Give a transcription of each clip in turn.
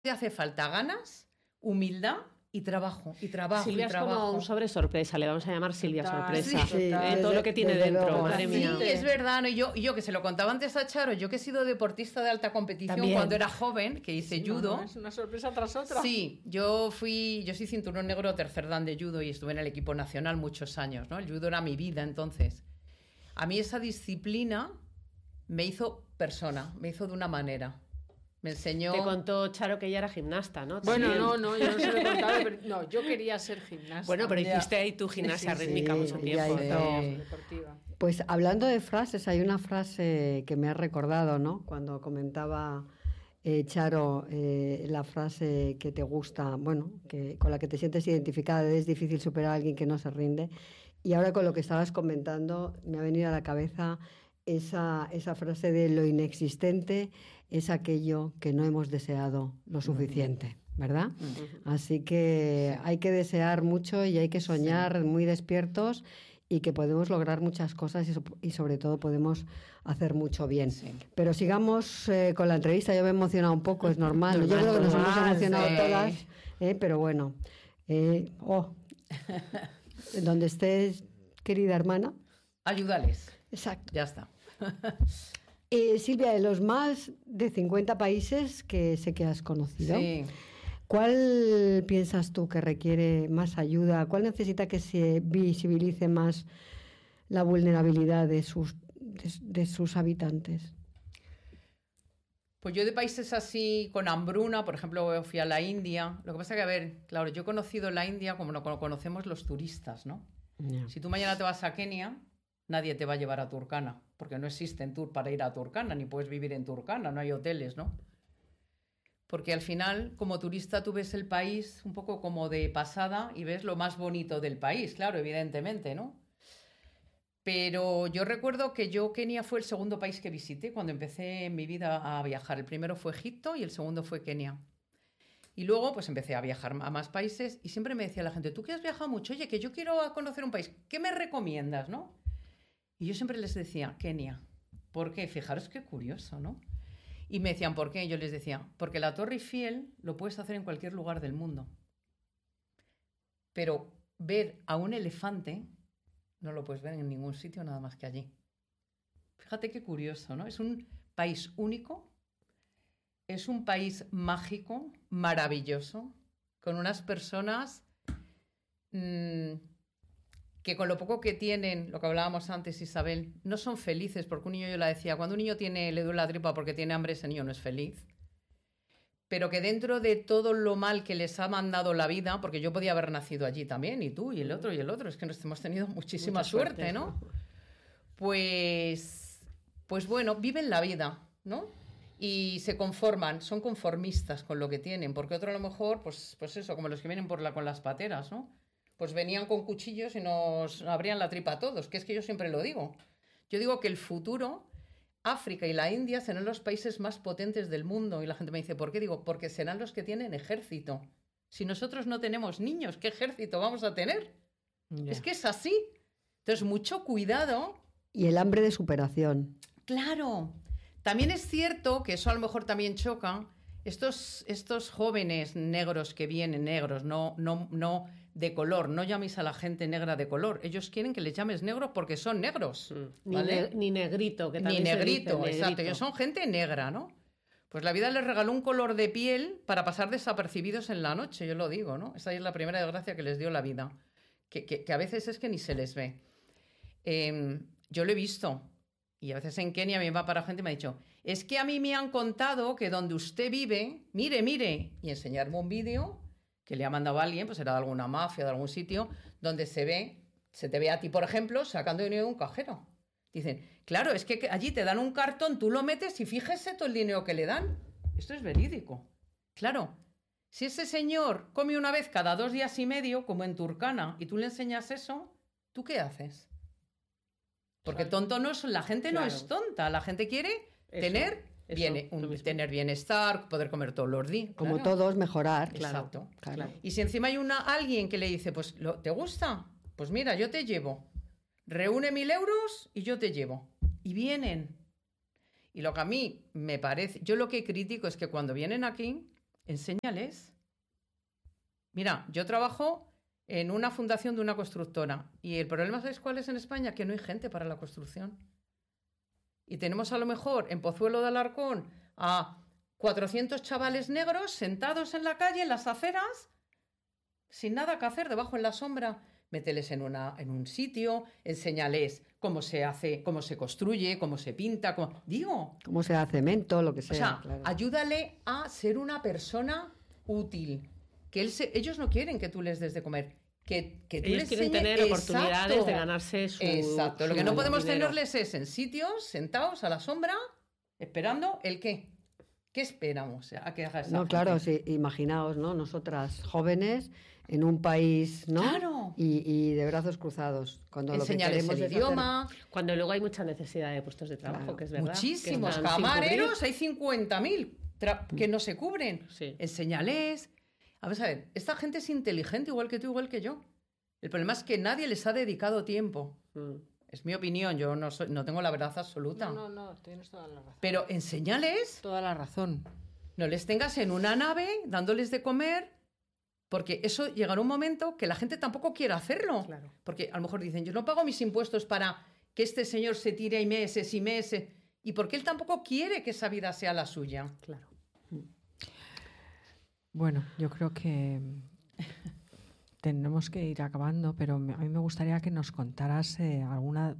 Te hace falta ganas, humildad y trabajo, y trabajo, Silvia y es trabajo. como un sobre sorpresa, le vamos a llamar Silvia sorpresa. Sí, Todo lo que tiene desde dentro, luego. madre Sí, mía. es verdad, ¿no? Y yo que se lo contaba antes a Charo, yo que he sido deportista de alta competición También. cuando era joven, que hice judo. No, es una sorpresa tras otra. Sí, yo soy cinturón negro tercer dan de judo y estuve en el equipo nacional muchos años, ¿no? El judo era mi vida entonces. A mí esa disciplina me hizo persona, me hizo de una manera. Me enseñó... Te contó Charo que ella era gimnasta, ¿no? Bueno, También. no, yo no se lo he contado, pero no, yo quería ser gimnasta. Bueno, pero Ya. hiciste ahí tu gimnasia Sí, rítmica sí, mucho ya tiempo. hizo ¿no? deportiva. Pues hablando de frases, hay una frase que me ha recordado, ¿no? Cuando comentaba Charo la frase que te gusta, bueno, que con la que te sientes identificada, de es difícil superar a alguien que no se rinde. Y ahora con lo que estabas comentando me ha venido a la cabeza esa frase de lo inexistente es aquello que no hemos deseado lo suficiente, ¿verdad? Así que hay que desear mucho y hay que soñar muy despiertos y que podemos lograr muchas cosas y sobre todo podemos hacer mucho bien. Sí. Pero sigamos con la entrevista. Yo me he emocionado un poco, es normal. Yo creo que nos hemos Normal, emocionado sí. todas, pero bueno. Donde estés, querida hermana. Ayúdales, Exacto. ya está. Silvia, de los más de 50 países que sé que has conocido, Sí. ¿cuál piensas tú que requiere más ayuda? ¿Cuál necesita que se visibilice más la vulnerabilidad de sus habitantes? Pues yo de países así con hambruna, por ejemplo, fui a la India. Lo que pasa que, a ver, claro, yo he conocido la India como lo conocemos los turistas, ¿no? Ya. Si tú mañana te vas a Kenia, nadie te va a llevar a Turkana, porque no existen tour para ir a Turkana, ni puedes vivir en Turkana, no hay hoteles, ¿no? Porque al final, como turista, tú ves el país un poco como de pasada y ves lo más bonito del país, claro, evidentemente, ¿no? Pero yo recuerdo que Kenia fue el segundo país que visité cuando empecé en mi vida a viajar. El primero fue Egipto y el segundo fue Kenia. Y luego pues empecé a viajar a más países y siempre me decía la gente, tú que has viajado mucho, oye, que yo quiero conocer un país, ¿qué me recomiendas, no? Y yo siempre les decía, Kenia. ¿Por qué? Fijaros qué curioso, ¿no? Y me decían, ¿por qué? Y yo les decía, porque la Torre Eiffel lo puedes hacer en cualquier lugar del mundo. Pero ver a un elefante no lo puedes ver en ningún sitio nada más que allí. Fíjate qué curioso, ¿no? Es un país único, es un país mágico, maravilloso, con unas personas que con lo poco que tienen, lo que hablábamos antes, Isabel, no son felices, porque un niño, yo la decía, cuando un niño le duele la tripa porque tiene hambre, ese niño no es feliz. Pero que dentro de todo lo mal que les ha mandado la vida, porque yo podía haber nacido allí también, y tú, y el otro, es que nos hemos tenido muchísima suerte, ¿no? Pues bueno, viven la vida, ¿no? Y se conforman, son conformistas con lo que tienen, porque otro a lo mejor, pues eso, como los que vienen con las pateras, ¿no? Pues venían con cuchillos y nos abrían la tripa a todos, que es que yo siempre lo digo. Yo digo que el futuro, África y la India serán los países más potentes del mundo. Y la gente me dice, ¿por qué? Digo, porque serán los que tienen ejército. Si nosotros no tenemos niños, ¿qué ejército vamos a tener? Ya. Es que es así. Entonces, mucho cuidado. Y el hambre de superación. Claro. También es cierto que eso a lo mejor también choca. Estos jóvenes negros que vienen, negros, no de color, no llaméis a la gente negra de color. Ellos quieren que les llames negros porque son negros. ¿vale? Ni negrito, que Ni también se negrito, dice, exacto. negrito. Ellos son gente negra, ¿no? Pues la vida les regaló un color de piel para pasar desapercibidos en la noche, yo lo digo, ¿no? Esa es la primera desgracia que les dio la vida. Que a veces es que ni se les ve. Yo lo he visto. Y a veces en Kenia me va para gente y me ha dicho, es que a mí me han contado que donde usted vive, mire, y enseñarme un vídeo que le ha mandado a alguien, pues era de alguna mafia, de algún sitio, donde se te ve a ti, por ejemplo, sacando dinero de un cajero. Dicen, claro, es que allí te dan un cartón, tú lo metes y fíjese todo el dinero que le dan. Esto es verídico. Claro, si ese señor come una vez cada 2 días y medio, como en Turkana, y tú le enseñas eso, ¿tú qué haces? Porque tonto no es, la gente no es tonta, la gente quiere tener bienestar, poder comer todos los días. Como claro. todos, mejorar. Exacto. Claro. Y si encima hay alguien que le dice, pues, ¿te gusta? Pues mira, yo te llevo. Reúne 1.000 euros y yo te llevo. Y vienen. Y lo que a mí me parece, yo lo que critico es que cuando vienen aquí, Enséñales. Mira, yo trabajo en una fundación de una constructora y el problema, ¿sabéis cuál es en España? Que no hay gente para la construcción. Y tenemos a lo mejor en Pozuelo de Alarcón a 400 chavales negros sentados en la calle, en las aceras, sin nada que hacer, debajo en la sombra. Mételes en un sitio, enséñales cómo se hace, cómo se construye, cómo se pinta, digo. Cómo se hace cemento, lo que O sea. sea, Claro. ayúdale a ser una persona útil. Que ellos no quieren que tú les des de comer. Que tú Ellos les quieren enseñes. tener oportunidades Exacto. de ganarse su Exacto. Lo su que no podemos dinero. tenerles es en sitios, sentados a la sombra, esperando el qué. ¿Qué esperamos a que haga esa No, claro, gente? sí, imaginaos, ¿no? Nosotras jóvenes en un país, ¿no? Claro. Y de brazos cruzados. Cuando Enseñarles lo que el queremos es hacer- idioma. Cuando luego hay mucha necesidad de puestos de trabajo, Claro. que es verdad. Muchísimos que están sin camareros, hay 50.000 que no se cubren. cubrir. Sí. Enséñales. Vamos a ver, esta gente es inteligente igual que tú, igual que yo. El problema es que nadie les ha dedicado tiempo. Mm. Es mi opinión, yo no tengo la verdad absoluta. No, tienes toda la razón. Pero enséñales, Toda la razón. no les tengas en una nave dándoles de comer, porque eso llegará un momento que la gente tampoco quiere hacerlo. Claro. Porque a lo mejor dicen, yo no pago mis impuestos para que este señor se tire y meses y meses. Y porque él tampoco quiere que esa vida sea la suya. Claro. Bueno, yo creo que tenemos que ir acabando, pero a mí me gustaría que nos contaras alguna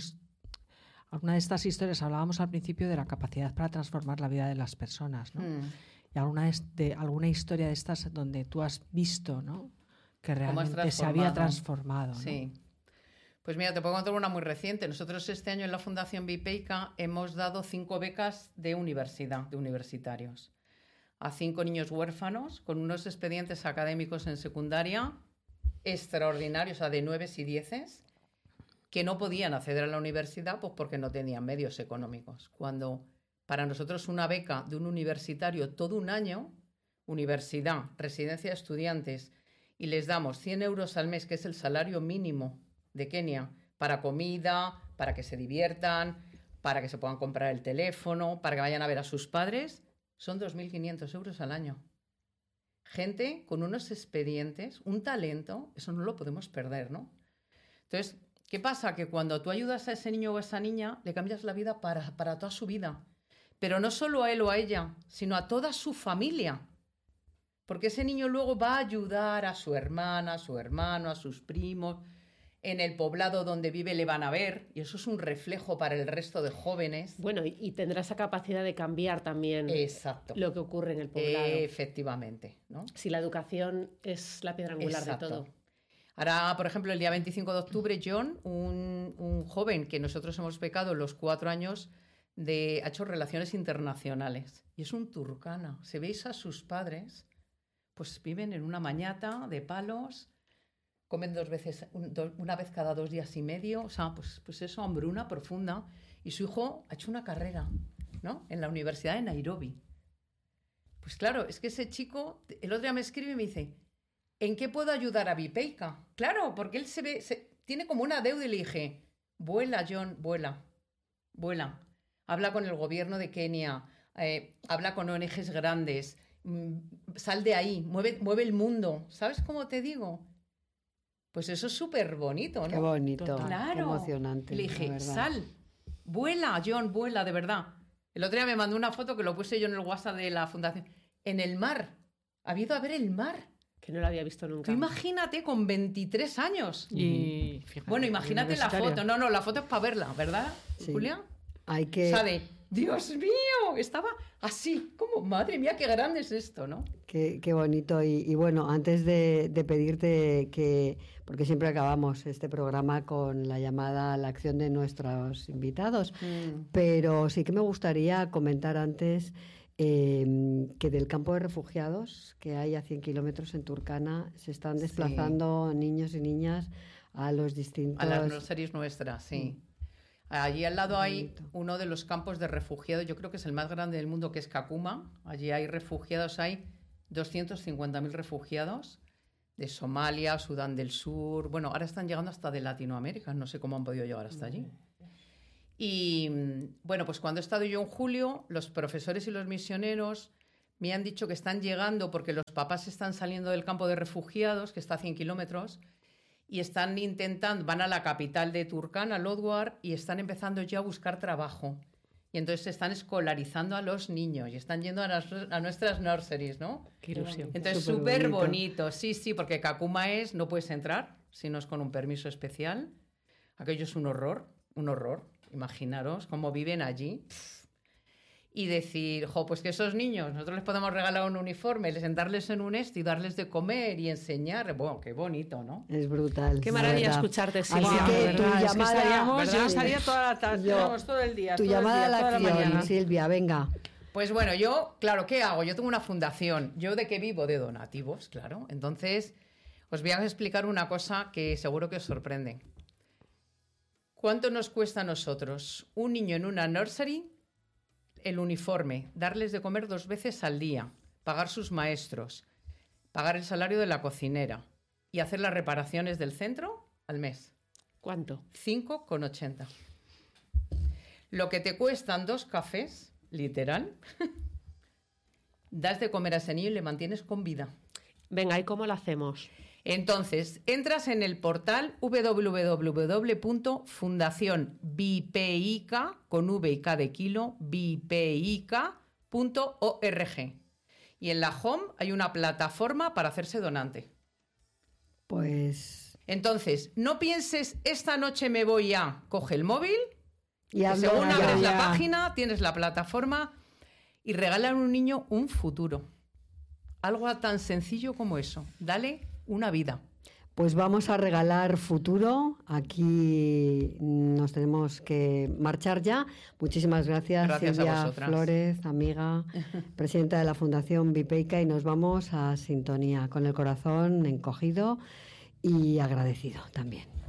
de estas historias. Hablábamos al principio de la capacidad para transformar la vida de las personas, ¿no? Y alguna historia de estas donde tú has visto, ¿no? Que ¿Cómo has realmente se había transformado? transformado, ¿no? Sí. Pues mira, te puedo contar una muy reciente. Nosotros este año en la Fundación Bipeica hemos dado 5 becas de universidad, de universitarios, a 5 niños huérfanos con unos expedientes académicos en secundaria extraordinarios, o sea, de 9 y 10, que no podían acceder a la universidad pues porque no tenían medios económicos. Cuando para nosotros una beca de un universitario todo un año, universidad, residencia de estudiantes, y les damos 100 euros al mes, que es el salario mínimo de Kenia, para comida, para que se diviertan, para que se puedan comprar el teléfono, para que vayan a ver a sus padres, son 2.500 euros al año. Gente con unos expedientes, un talento, eso no lo podemos perder, ¿no? Entonces, ¿qué pasa? Que cuando tú ayudas a ese niño o a esa niña, le cambias la vida para toda su vida. Pero no solo a él o a ella, sino a toda su familia. Porque ese niño luego va a ayudar a su hermana, a su hermano, a sus primos. En el poblado donde vive le van a ver, y eso es un reflejo para el resto de jóvenes. Bueno, y tendrá esa capacidad de cambiar también Exacto. lo que ocurre en el poblado. Efectivamente, ¿no? Si la educación es la piedra angular Exacto. de todo. Ahora, por ejemplo, el día 25 de octubre, John, un joven que nosotros hemos becado los 4 años, ha hecho relaciones internacionales. Y es un turcana. Si veis a sus padres, pues viven en una mañata de palos, comen una vez cada 2 días y medio, o sea, pues eso, hambruna profunda. Y su hijo ha hecho una carrera, ¿no? En la Universidad de Nairobi. Pues claro, es que ese chico, el otro día me escribe y me dice, ¿en qué puedo ayudar a Bipeica? Claro, porque él tiene como una deuda y le dije, vuela, John, vuela. Habla con el gobierno de Kenia, habla con ONGs grandes, sal de ahí, mueve el mundo. ¿Sabes cómo te digo? Pues eso es súper bonito, ¿no? Qué bonito, Total. Claro. qué emocionante. Y le la dije, verdad. sal, vuela, John, vuela, de verdad. El otro día me mandó una foto que lo puse yo en el WhatsApp de la fundación. En el mar. Ha ido a ver el mar. Que no lo había visto nunca. Tú imagínate con 23 años. Y fíjate, Bueno, imagínate la universitario. foto. No, la foto es para verla, ¿verdad, Sí. Julia? Hay que... Sale, Dios mío, estaba así, como, madre mía, qué grande es esto, ¿no? Qué bonito. Y bueno, antes de pedirte que, porque siempre acabamos este programa con la llamada a la acción de nuestros invitados, pero sí que me gustaría comentar antes que del campo de refugiados que hay a 100 kilómetros en Turkana se están desplazando niños y niñas a los distintos... A las nurseries nuestras, sí. Allí al lado hay Bonito. uno de los campos de refugiados, yo creo que es el más grande del mundo, que es Kakuma. Allí hay refugiados, hay 250.000 refugiados de Somalia, Sudán del Sur. Bueno, ahora están llegando hasta de Latinoamérica, no sé cómo han podido llegar hasta allí. Y bueno, pues cuando he estado yo en julio, los profesores y los misioneros me han dicho que están llegando porque los papás están saliendo del campo de refugiados, que está a 100 kilómetros, y están intentando, van a la capital de Turkana, Lodwar, y están empezando ya a buscar trabajo. Y entonces están escolarizando a los niños y están yendo a nuestras nurseries, ¿no? Qué ilusión. Entonces, súper bonito. Sí, sí, porque Kakuma no puedes entrar si no es con un permiso especial. Aquello es un horror, un horror. Imaginaros cómo viven allí. Y decir, pues que esos niños, nosotros les podemos regalar un uniforme, sentarles en un y darles de comer y enseñar. Bueno, qué bonito, ¿no? Es brutal. Qué la maravilla verdad. escucharte, Así Silvia. que ¿verdad? tu Es que llamada, estaríamos, ¿verdad? yo estaría toda la tarde, todo el día. Tu todo el llamada día, a toda la mañana. acción, Silvia, venga. Pues bueno, yo, claro, ¿qué hago? Yo tengo una fundación. ¿Yo de qué vivo? De donativos, claro. Entonces, os voy a explicar una cosa que seguro que os sorprende. ¿Cuánto nos cuesta a nosotros un niño en una nursery? El uniforme, darles de comer 2 veces al día, pagar sus maestros, pagar el salario de la cocinera y hacer las reparaciones del centro al mes. ¿Cuánto? 5,80. Lo que te cuestan 2 cafés, literal, das de comer a ese niño y le mantienes con vida. Venga, ¿y cómo lo hacemos? Entonces, entras en el portal www.fundacionbipica, con V y K de kilo, bipica.org. Y en la home hay una plataforma para hacerse donante. Pues... Entonces, no pienses, esta noche me voy a... Coge el móvil, Y que según hablo abres ya. la página, tienes la plataforma y regala a un niño un futuro. Algo tan sencillo como eso. Dale una vida. Pues vamos a regalar futuro. Aquí nos tenemos que marchar ya. Muchísimas gracias, Gracias a Silvia vosotras. Flores, amiga, presidenta de la Fundación Bipeica, y nos vamos a sintonía con el corazón encogido y agradecido también.